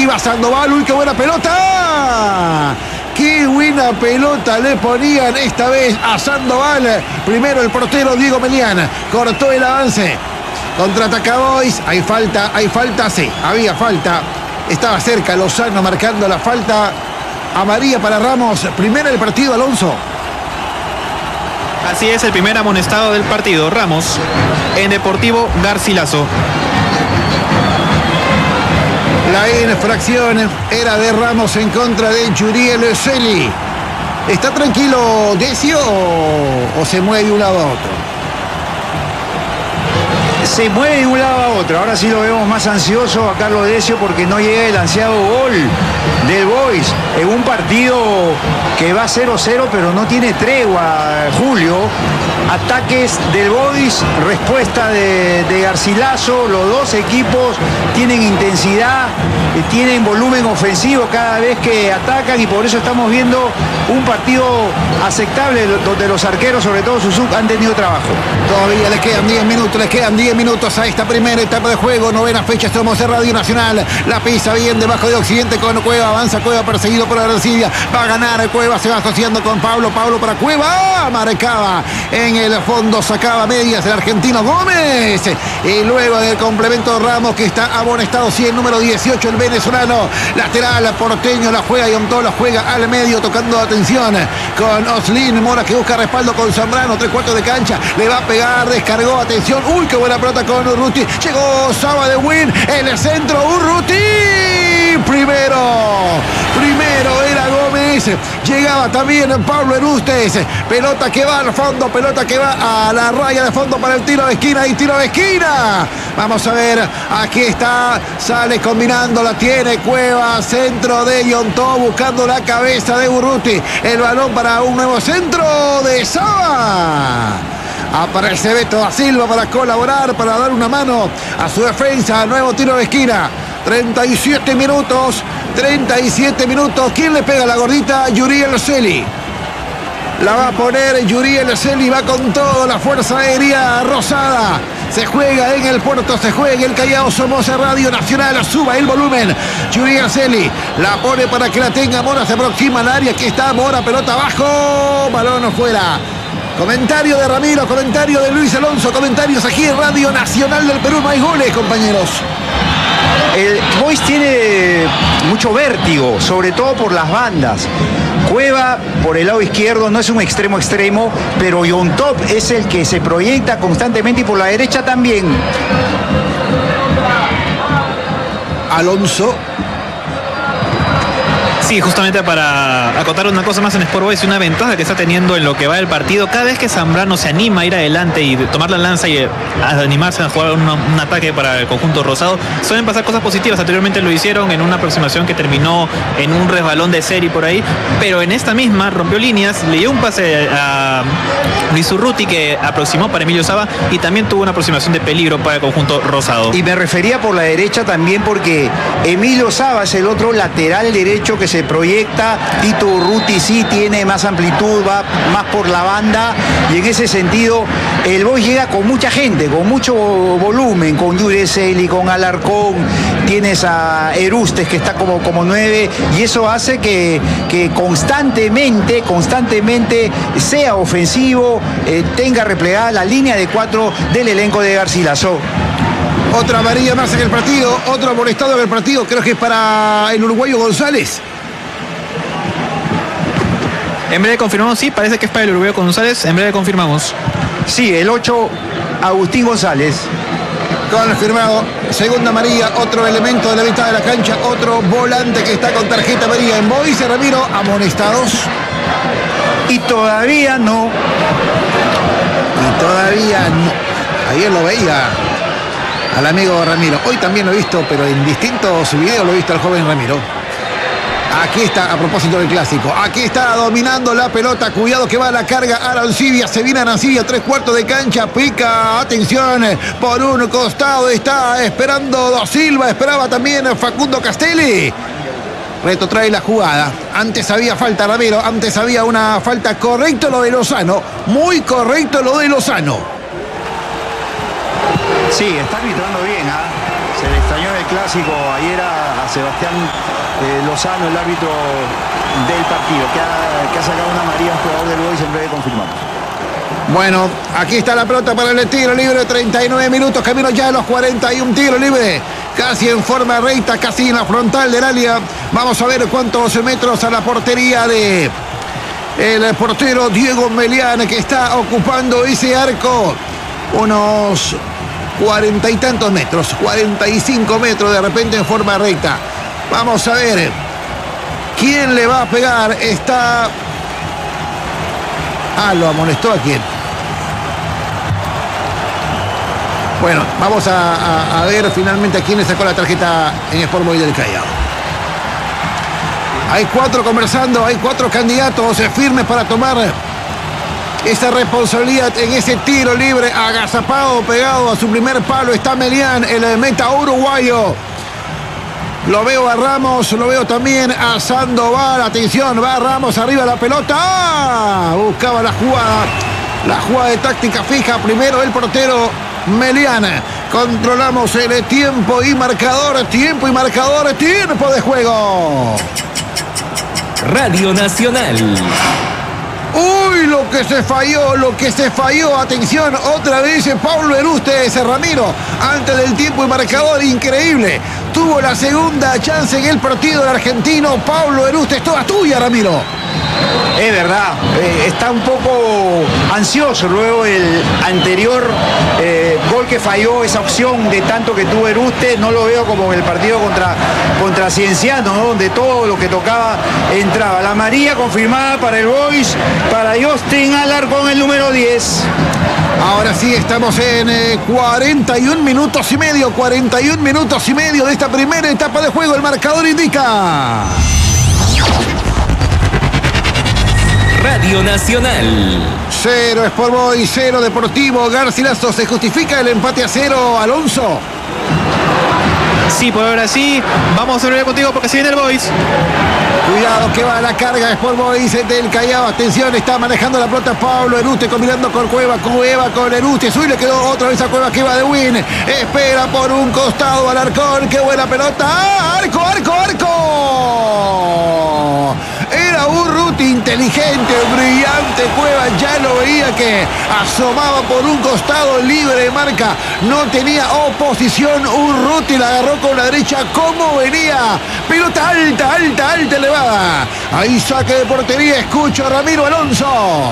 arriba Sandoval. Uy, qué buena pelota. Qué buena pelota le ponían esta vez a Sandoval. Primero el portero Diego Melián cortó el avance. Contraataca Boys. Hay falta, sí, había falta. Estaba cerca Lozano marcando la falta. Amarilla para Ramos. Primera del partido, Alonso. Así es, el primer amonestado del partido, Ramos, en Deportivo Garcilaso. La infracción era de Ramos en contra de Yuriel Celi. ¿Está tranquilo Decio o se mueve de un lado a otro? Se mueve de un lado a otro. Ahora sí lo vemos más ansioso a Carlos Decio porque no llega el ansiado gol del Boys en un partido que va 0-0 pero no tiene tregua, Julio. Ataques del Boys, respuesta de Garcilaso. Los dos equipos tienen intensidad, tienen volumen ofensivo cada vez que atacan y por eso estamos viendo un partido aceptable donde los arqueros, sobre todo Susuk, han tenido trabajo. Todavía le quedan 10 minutos a esta primera etapa de juego. Novena fecha, somos en Radio Nacional. La pisa bien debajo de Occidente con Cueva. Avanza Cueva perseguido por Arancibia. Va a ganar Cueva, se va asociando con Pablo. Pablo para Cueva. Marcaba en el fondo, sacaba medias el argentino Gómez. Y luego del complemento Ramos, que está amonestado, 100, número 18, el venezolano. Lateral porteño, la juega y Ontó la juega al medio, tocando atención con Oslin. Mora que busca respaldo con Zambrano, 3/4 de cancha. Le va a pegar, descargó, atención. Uy, qué buena pelota con Urruti. Llegó Saba de Win, en el centro Urruti. Primero era Gómez. Llegaba también Pablo Erustes. Pelota que va al fondo, pelota que va a la raya de fondo para el tiro de esquina y tiro de esquina. Vamos a ver, aquí está, sale combinando, la tiene Cueva, centro de Yontó buscando la cabeza de Urruti. El balón para un nuevo centro de Saba. Aparece Beto da Silva para colaborar, para dar una mano a su defensa. Nuevo tiro de esquina. 37 minutos. ¿Quién le pega la gordita? Yuriel Celi. La va a poner Yuriel Celi, va con todo, la fuerza aérea rosada. Se juega en el puerto, se juega en el Callao. Somos Radio Nacional, suba el volumen. Yuriel Celi la pone para que la tenga Mora, se aproxima al área. Aquí está Mora, pelota abajo, balón fuera. Comentario de Ramiro, comentario de Luis Alonso, comentarios aquí en Radio Nacional del Perú. No hay goles, compañeros. El Boys tiene mucho vértigo, sobre todo por las bandas. Cueva por el lado izquierdo no es un extremo, pero Yontop es el que se proyecta constantemente y por la derecha también. Alonso. Sí, justamente para acotar una cosa más en Sport Boys, una ventaja que está teniendo en lo que va del partido. Cada vez que Zambrano se anima a ir adelante y tomar la lanza y a animarse a jugar un ataque para el conjunto rosado, suelen pasar cosas positivas. Anteriormente lo hicieron en una aproximación que terminó en un resbalón de Seri por ahí, pero en esta misma rompió líneas, le dio un pase a Luis Urruti que aproximó para Emilio Saba y también tuvo una aproximación de peligro para el conjunto rosado. Y me refería por la derecha también porque Emilio Saba es el otro lateral derecho que se proyecta. Tito Urruti sí tiene más amplitud, va más por la banda y en ese sentido el Boys llega con mucha gente, con mucho volumen, con Yuriel Celi, con Alarcón, tienes a Erustes que está como 9 y eso hace que constantemente sea ofensivo, tenga replegada la línea de 4 del elenco de Garcilaso. Otra amarilla más en el partido, otro amonestado en el partido, creo que es para el uruguayo González. En breve confirmamos, sí, parece que es para el uruguayo González, en breve confirmamos. Sí, el 8, Agustín González. Confirmado, segunda amarilla, otro elemento de la mitad de la cancha, otro volante que está con tarjeta amarilla en Boys. Ramiro, amonestados. Y todavía no. Ayer lo veía al amigo Ramiro. Hoy también lo he visto, pero en distintos videos lo he visto al joven Ramiro. Aquí está, a propósito del clásico. Aquí está dominando la pelota. Cuidado que va a la carga Arancibia. Se viene Arancibia, 3/4 de cancha. Pica, atención. Por un costado está esperando Da Silva. Esperaba también Facundo Castelli. Retrotrae la jugada. Antes había falta, Ramiro. Antes había una falta. Correcto lo de Lozano. Muy correcto lo de Lozano. Sí, está arbitrando bien, ¿ah? Se le extrañó el clásico ayer a Sebastián Lozano, el árbitro del partido, que ha sacado una amarilla a un jugador del Boys, en breve confirmamos. Bueno, aquí está la pelota para el tiro libre, 39 minutos, camino ya de los 41 tiros libres, casi en forma recta, casi en la frontal del área. Vamos a ver cuántos metros a la portería de el portero Diego Melián, que está ocupando ese arco, unos 40 y tantos metros, 45 metros de repente en forma recta. Vamos a ver quién le va a pegar. Está... lo amonestó a quién. Bueno, vamos a ver finalmente a quién le sacó la tarjeta en Sport Boys del Callao. Hay 4 conversando, hay 4 candidatos firmes para tomar esa responsabilidad en ese tiro libre. Agazapado, pegado a su primer palo está Melián, el meta uruguayo. Lo veo a Ramos, lo veo también a Sandoval. Atención, va Ramos arriba la pelota. Buscaba la jugada de táctica fija. Primero el portero Melián. Controlamos el tiempo y marcador, tiempo de juego. Radio Nacional. Uy, lo que se falló. Atención, otra vez Pablo Erustes, Ramiro, antes del tiempo y marcador, increíble. Tuvo la segunda chance en el partido del argentino Pablo Erustes, toda tuya, Ramiro. Es verdad, está un poco ansioso luego el anterior gol que falló, esa opción de tanto que tuvo Erustes. No lo veo como en el partido contra Cienciano, ¿no? Donde todo lo que tocaba entraba. La amarilla confirmada para el Boys, para Justin Alarcón, el número 10. Ahora sí, estamos en 41 minutos y medio de esta primera etapa de juego. El marcador indica... Radio Nacional. 0 Sport Boys, 0 Deportivo Garcilaso. ¿Se justifica el empate a 0, Alonso? Sí, por ahora sí. Vamos a ver contigo porque se viene el Boys. Cuidado que va a la carga Sport Boys del Callao. Atención, está manejando la pelota Pablo Erustes, combinando con Cueva con Erustes. Uy, le quedó otra vez a Cueva, que va de win. Espera por un costado Alarcón. Qué buena pelota. ¡Arco! Era Urruti, inteligente, brillante. Cueva ya lo veía que asomaba por un costado, libre de marca. No tenía oposición. Urruti la agarró con la derecha. ¿Cómo venía? Pelota alta, elevada. Ahí saque de portería. Escucho a Ramiro Alonso.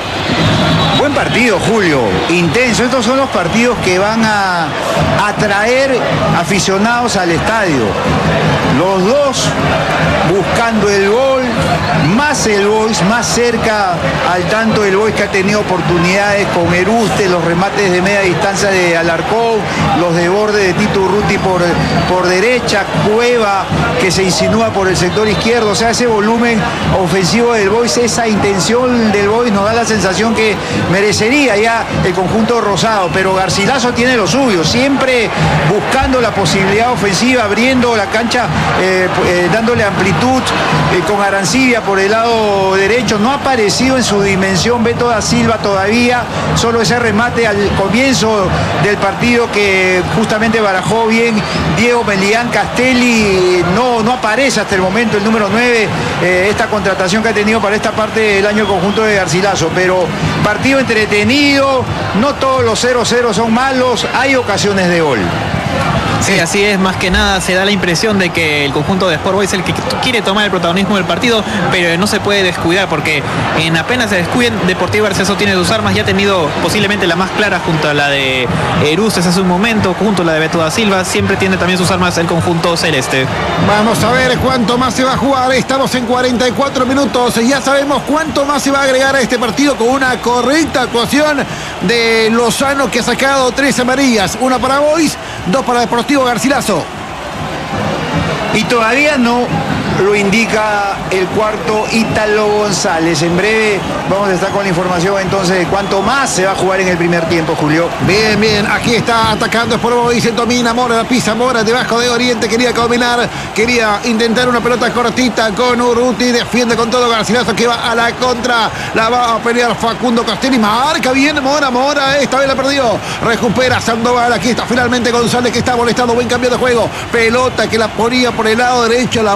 Buen partido, Julio, intenso. Estos son los partidos que van a atraer aficionados al estadio. Los dos buscando el gol, más el Boys, más cerca al tanto del Boys, que ha tenido oportunidades con Erustes, los remates de media distancia de Alarcón, los de borde de Tito Urruti por derecha, Cueva que se insinúa por el sector izquierdo. O sea, ese volumen ofensivo del Boys, esa intención del Boys nos da la sensación que merecería ya el conjunto rosado, pero Garcilaso tiene lo suyo, siempre buscando la posibilidad ofensiva, abriendo la cancha, dándole amplitud, con Arancibia por el lado derecho. No ha aparecido en su dimensión Beto da Silva todavía, solo ese remate al comienzo del partido que justamente barajó bien Diego Melián. Castelli no aparece hasta el momento, el número 9, esta contratación que ha tenido para esta parte del año el conjunto de Garcilaso. Pero partido entretenido, no todos los 0-0 son malos, hay ocasiones de gol. Sí, así es, más que nada se da la impresión de que el conjunto de Sport Boys es el que quiere tomar el protagonismo del partido, pero no se puede descuidar, porque en apenas se descuiden, Deportivo Garcilaso tiene sus armas, ya ha tenido posiblemente la más clara junto a la de Erustes hace un momento, junto a la de Beto da Silva, siempre tiene también sus armas el conjunto celeste. Vamos a ver cuánto más se va a jugar, estamos en 44 minutos, ya sabemos cuánto más se va a agregar a este partido con una correcta actuación de Lozano, que ha sacado 3 amarillas, una para Boys, 2 para Deportivo Garcilaso. Y todavía no lo indica el cuarto Ítalo González. En breve vamos a estar con la información entonces de cuánto más se va a jugar en el primer tiempo, Julio. Bien, bien, aquí está atacando Sport Boys, se domina Mora, la pisa Mora debajo de Oriente, quería combinar, quería intentar una pelota cortita con Urruti, defiende con todo Garcilaso que va a la contra, la va a pelear Facundo Castelli, marca bien Mora, esta vez la perdió, recupera Sandoval, aquí está finalmente González que está molestando, buen cambio de juego, pelota que la ponía por el lado derecho, la